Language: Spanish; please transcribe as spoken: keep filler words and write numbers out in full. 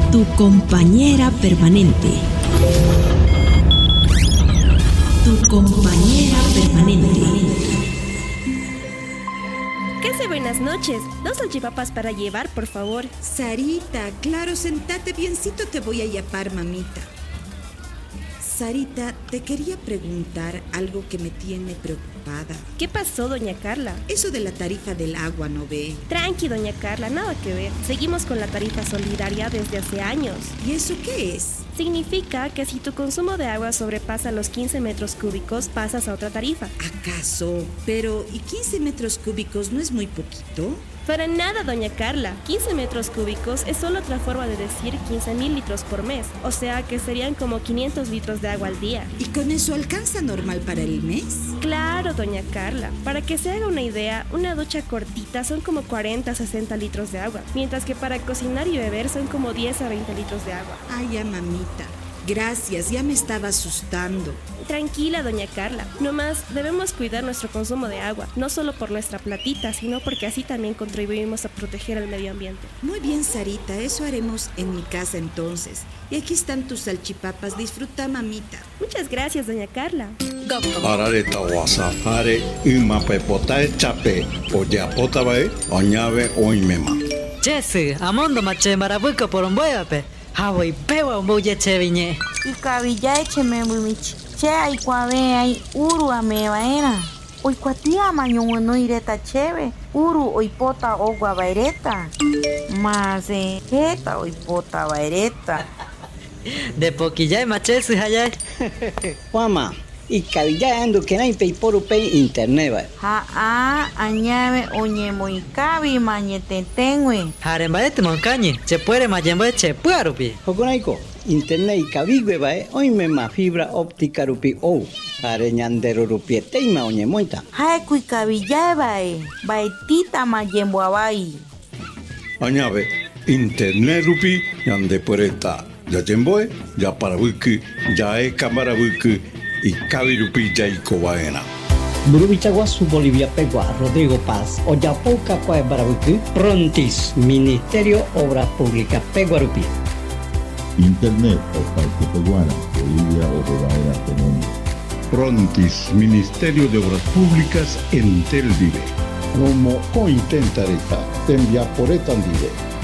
Tu compañera permanente. Tu compañera permanente. ¿Qué hace? Buenas noches. Dos salchipapas para llevar, por favor. Sarita, claro, sentate biencito, te voy a yapar, mamita. Sarita, te quería preguntar algo que me tiene preocupada. ¿Qué pasó, doña Carla? Eso de la tarifa del agua, ¿no ve? Tranqui, doña Carla, nada que ver. Seguimos con la tarifa solidaria desde hace años. ¿Y eso qué es? Significa que si tu consumo de agua sobrepasa los quince metros cúbicos, pasas a otra tarifa. ¿Acaso? Pero, ¿y quince metros cúbicos no es muy poquito? Para nada, doña Carla. quince metros cúbicos es solo otra forma de decir quince mil litros por mes. O sea que serían como quinientos litros de agua al día. ¿Y con eso alcanza normal para el mes? Claro, doña Carla. Para que se haga una idea, una ducha cortita son como cuarenta a sesenta litros de agua. Mientras que para cocinar y beber son como diez a veinte litros de agua. Ay, ya, mamita. Gracias, ya me estaba asustando. Tranquila, doña Carla. Nomás debemos cuidar nuestro consumo de agua, no solo por nuestra platita, sino porque así también contribuimos a proteger el medio ambiente. Muy bien, Sarita, eso haremos en mi casa entonces. Y aquí están tus salchipapas, disfruta, mamita. Muchas gracias, doña Carla. Arareta wasafare imapepotae chape oyapotabae oñave oimema. Jesse, amondo mache marabuco por un boyape. Hawaii pewa mboye cheviñe. Ikavilla echeme mumich. Che ay kuave ay uru amevaera. Oi kuatia maño no ireta cheve. Uru oipota ogua vaireta. Mas eh heta oipota vaireta. De poquilla mache su hayay. Juama, ikavilla ando que nai pei por pe internet va. Ha a añave oñemo ikavi mañete tengue. Harembaete moncañe, che puere mayembo che puarupi. Hokonaiko, internet ikavigwe va, oime ma fibra óptica rupi o. Hare ñandero rupi teima oñemoita. Ha ku ikavilla vae, vaetita mayembo avai. Añave internet rupi yande puereta. Ya temboe, ya parabuki, ya e camarabuki y kavirupi ya ikobaena. Burubichaguasu Bolivia Pegua, Rodrigo Paz, Oyapoca Cuay Barabuki, Prontis, Ministerio Obras Públicas Peguarupi. Internet, Oparque Peguana, Bolivia, Ojobaera, Tenón. Prontis, Ministerio de Obras Públicas en Telvive. Como cointentareta, tembia por etandive.